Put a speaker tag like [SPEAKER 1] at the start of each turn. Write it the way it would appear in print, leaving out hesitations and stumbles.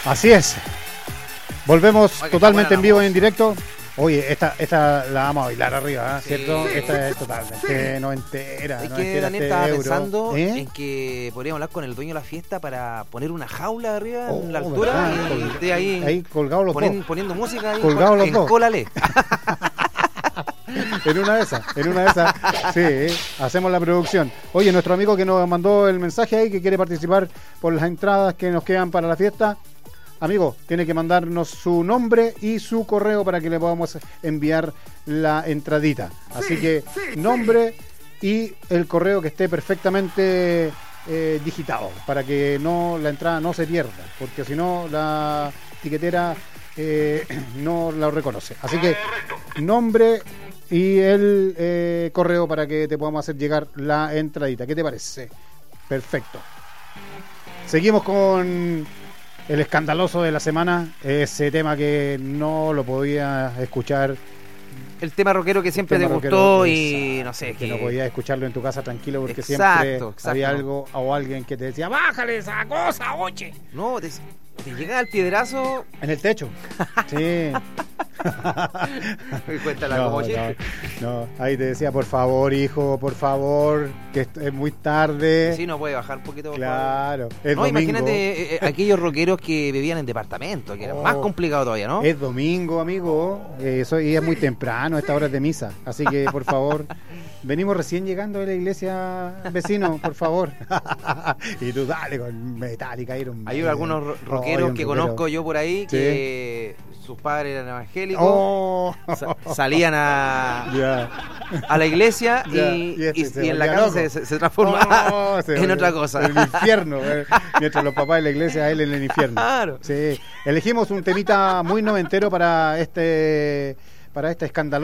[SPEAKER 1] Así es. Volvemos
[SPEAKER 2] Oye,
[SPEAKER 1] totalmente en vivo
[SPEAKER 2] voz.
[SPEAKER 1] y en directo. Oye, esta la vamos a bailar arriba, ¿cierto?
[SPEAKER 2] Sí.
[SPEAKER 1] Esta es totalmente noventera.
[SPEAKER 2] Es
[SPEAKER 1] no
[SPEAKER 2] que
[SPEAKER 1] entera
[SPEAKER 2] Daniel
[SPEAKER 1] este
[SPEAKER 2] estaba
[SPEAKER 1] euro.
[SPEAKER 2] pensando
[SPEAKER 1] ¿Eh?
[SPEAKER 2] en que podríamos hablar con el dueño de la fiesta para poner una jaula arriba en la
[SPEAKER 1] Oh,
[SPEAKER 2] altura
[SPEAKER 1] ¿verdad?
[SPEAKER 2] y esté ahí
[SPEAKER 1] colgados los dos.
[SPEAKER 2] poniendo música ahí
[SPEAKER 1] Colgados los
[SPEAKER 2] en
[SPEAKER 1] dos.
[SPEAKER 2] Cólale.
[SPEAKER 1] En una de esas, sí, hacemos la producción. Oye, nuestro amigo que nos mandó el mensaje ahí, que quiere participar por las entradas que nos quedan para la fiesta, amigo, tiene que mandarnos su nombre y su correo para que le podamos enviar la entradita. Así que nombre y el correo que esté perfectamente digitado, para que la entrada no se pierda, porque si no la tiquetera no la reconoce. Así que nombre y el correo para que te podamos hacer llegar la entradita. ¿Qué te parece? Perfecto. Seguimos con el escandaloso de la semana, ese tema que no lo podía escuchar.
[SPEAKER 2] El tema rockero que siempre te
[SPEAKER 1] Tema
[SPEAKER 2] gustó
[SPEAKER 1] rockero,
[SPEAKER 2] y no sé,
[SPEAKER 1] que no podías escucharlo en tu casa tranquilo porque
[SPEAKER 2] Exacto,
[SPEAKER 1] siempre
[SPEAKER 2] exacto.
[SPEAKER 1] había algo o alguien que te decía, bájale esa cosa, oye.
[SPEAKER 2] No, te llega el piedrazo.
[SPEAKER 1] En el techo. Sí.
[SPEAKER 2] Cuéntala
[SPEAKER 1] No,
[SPEAKER 2] como chiste.
[SPEAKER 1] no, ahí te decía, por favor, hijo, por favor, que es muy tarde.
[SPEAKER 2] Sí, no puede bajar un poquito. por favor.
[SPEAKER 1] Claro, es
[SPEAKER 2] No,
[SPEAKER 1] domingo.
[SPEAKER 2] imagínate aquellos rockeros que vivían en departamento, que era más complicado todavía, ¿no?
[SPEAKER 1] Es domingo, amigo. Y es muy temprano, esta hora es de misa. Así que, por favor, venimos recién llegando de la iglesia, vecino, por favor. Y tú dale con Metallica, Iron
[SPEAKER 2] Hay
[SPEAKER 1] Maiden.
[SPEAKER 2] algunos rockeros
[SPEAKER 1] un
[SPEAKER 2] que
[SPEAKER 1] rockero.
[SPEAKER 2] conozco yo por ahí que sus padres eran evangélicos,
[SPEAKER 1] Oh.
[SPEAKER 2] salían a la iglesia
[SPEAKER 1] Ya,
[SPEAKER 2] y
[SPEAKER 1] se
[SPEAKER 2] en la
[SPEAKER 1] volvía
[SPEAKER 2] casa
[SPEAKER 1] loco.
[SPEAKER 2] se transforma
[SPEAKER 1] Se
[SPEAKER 2] en
[SPEAKER 1] volvía
[SPEAKER 2] otra cosa.
[SPEAKER 1] En el infierno. Mientras los papás de la iglesia, él en el infierno.
[SPEAKER 2] Claro.
[SPEAKER 1] Sí. Elegimos un temita muy noventero para este escándalo.